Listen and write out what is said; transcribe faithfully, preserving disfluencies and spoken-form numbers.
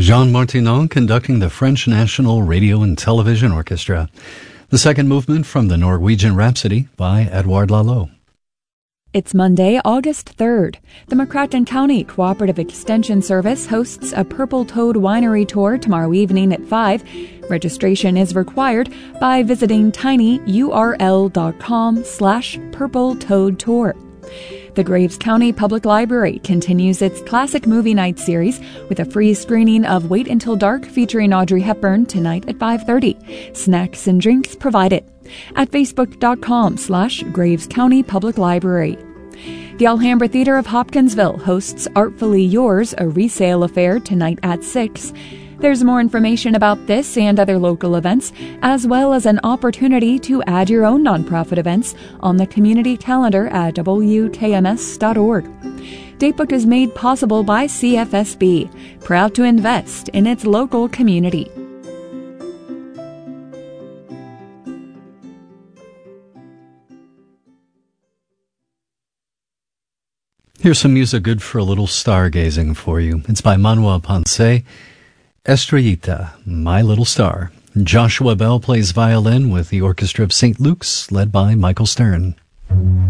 Jean Martinon conducting the French National Radio and Television Orchestra. The second movement from the Norwegian Rhapsody by Edouard Lalo. It's Monday, August third. The McCracken County Cooperative Extension Service hosts a Purple Toad Winery tour tomorrow evening at five. Registration is required by visiting tinyurl.com slash Purple Toad Tour. The Graves County Public Library continues its Classic Movie Night series with a free screening of Wait Until Dark featuring Audrey Hepburn tonight at five thirty. Snacks and drinks provided. At facebook.com slash Graves County Public Library. The Alhambra Theater of Hopkinsville hosts Artfully Yours, a resale affair, tonight at six. There's more information about this and other local events, as well as an opportunity to add your own nonprofit events on the community calendar at W K M S dot org. Datebook is made possible by C F S B, proud to invest in its local community. Here's some music good for a little stargazing for you. It's by Manuel Ponce. Estrellita, My Little Star. Joshua Bell plays violin with the Orchestra of Saint Luke's, led by Michael Stern.